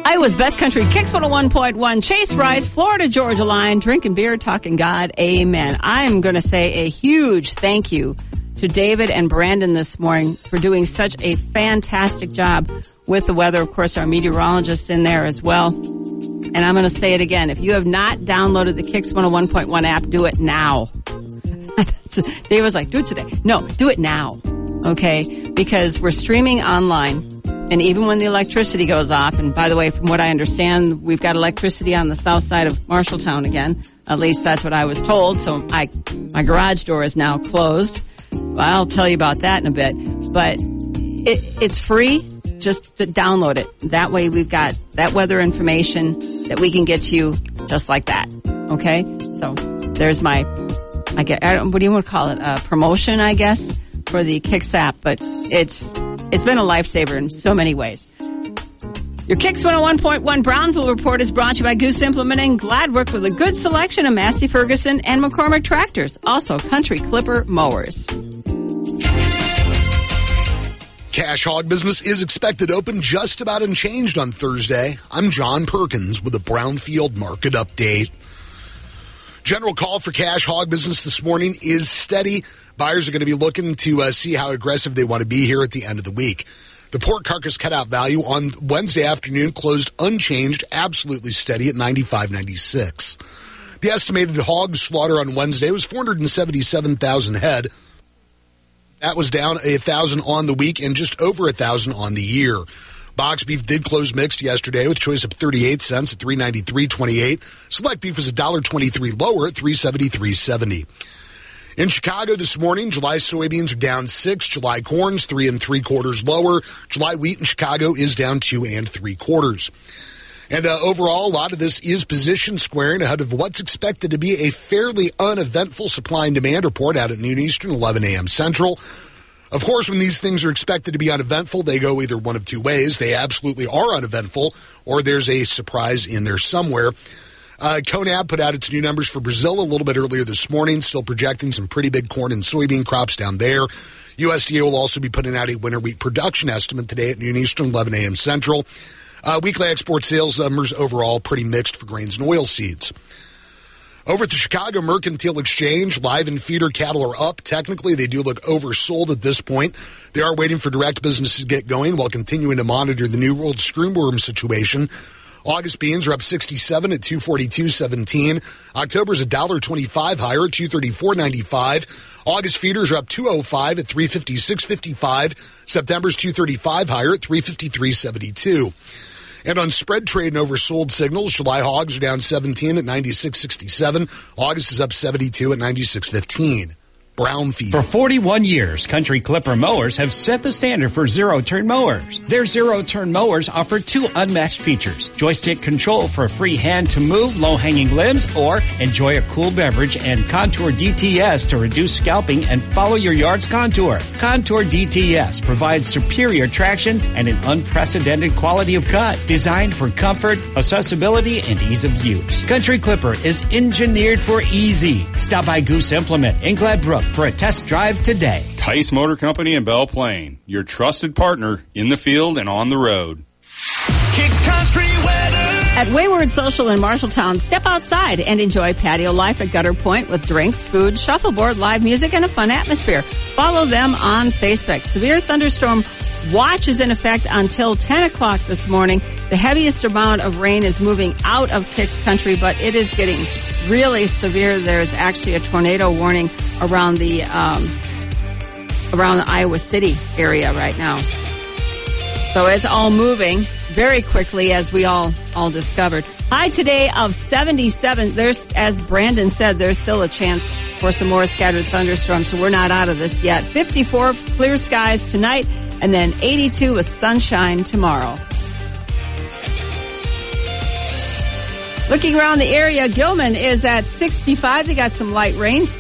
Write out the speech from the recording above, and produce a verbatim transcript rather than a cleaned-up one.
Iowa's Best Country Kicks one oh one point one. Chase Rice, Florida Georgia Line, drinking beer, talking God. Amen. I'm going to say a huge thank you to David and Brandon this morning for doing such a fantastic job with the weather. Of course, our meteorologist in there as well. And I'm going to say it again. If you have not downloaded the Kicks one oh one point one app, do it now. Dave was like, do it today. No, do it now. Okay? Because we're streaming online. And even when the electricity goes off, and by the way, from what I understand, we've got electricity on the south side of Marshalltown again. At least that's what I was told. So I, my garage door is now closed. Well, I'll tell you about that in a bit. But it, it's free. Just to download it. That way we've got that weather information that we can get to you just like that. Okay? So there's my, I get, I don't, what do you want to call it? A promotion, I guess, for the Kicks app. But it's... It's been a lifesaver in so many ways. Your Kicks one oh one point one Brownville Report is brought to you by Goose Implement and Gladbrook with a good selection of Massey Ferguson and McCormick tractors. Also, Country Clipper mowers. Cash Hog Business is expected to open just about unchanged on Thursday. I'm John Perkins with a Brownfield Market Update. General call for Cash Hog Business this morning is steady. Buyers are going to be looking to uh, see how aggressive they want to be here at the end of the week. The pork carcass cutout value on Wednesday afternoon closed unchanged, absolutely steady at ninety-five ninety-six. The estimated hog slaughter on Wednesday was four hundred seventy-seven thousand head. That was down one thousand on the week and just over one thousand on the year. Box beef did close mixed yesterday with choice up thirty-eight cents at three ninety-three twenty-eight. Select beef was one dollar twenty-three lower at three seventy-three seventy. In Chicago this morning, July soybeans are down six. July corn's three and three quarters lower. July wheat in Chicago is down two and three quarters. And uh, overall, a lot of this is position squaring ahead of what's expected to be a fairly uneventful supply and demand report out at noon Eastern, eleven a.m. Central. Of course, when these things are expected to be uneventful, they go either one of two ways. They absolutely are uneventful, or there's a surprise in there somewhere. Uh, CONAB put out its new numbers for Brazil a little bit earlier this morning, still projecting some pretty big corn and soybean crops down there. U S D A will also be putting out a winter wheat production estimate today at noon Eastern, eleven a.m. Central. Uh, weekly export sales numbers overall pretty mixed for grains and oilseeds. Over at the Chicago Mercantile Exchange, live and feeder cattle are up. Technically, they do look oversold at this point. They are waiting for direct business to get going while continuing to monitor the New World screwworm situation. August beans are up sixty-seven at two forty-two seventeen. October's one dollar twenty-five higher at two thirty-four ninety-five. August feeders are up two oh five at three fifty-six fifty-five. September's two thirty-five higher at three fifty-three seventy-two. And on spread trade and oversold signals, July hogs are down seventeen at ninety-six sixty-seven. August is up seventy-two at ninety-six fifteen. Brownfield. For forty-one years, Country Clipper mowers have set the standard for zero-turn mowers. Their zero-turn mowers offer two unmatched features: joystick control for free hand-to-move low-hanging limbs, or enjoy a cool beverage, and Contour D T S to reduce scalping and follow your yard's contour. Contour D T S provides superior traction and an unprecedented quality of cut, designed for comfort, accessibility, and ease of use. Country Clipper is engineered for easy. Stop by Goose Implement in Gladbrook for a test drive today. Tice Motor Company in Belle Plaine, your trusted partner in the field and on the road. Kicks Country weather. At Wayward Social in Marshalltown, step outside and enjoy patio life at Gutter Point with drinks, food, shuffleboard, live music, and a fun atmosphere. Follow them on Facebook. Severe thunderstorm watch is in effect until ten o'clock this morning. The heaviest amount of rain is moving out of Kicks Country, but it is getting really severe. There's actually a tornado warning around the um, around the Iowa City area right now. So it's all moving very quickly, as we all all discovered. High today of seventy-seven. There's, as Brandon said, there's still a chance for some more scattered thunderstorms, so we're not out of this yet. fifty-four clear skies tonight, and then eighty-two with sunshine tomorrow. Looking around the area, Gilman is at sixty-five. They got some light rain.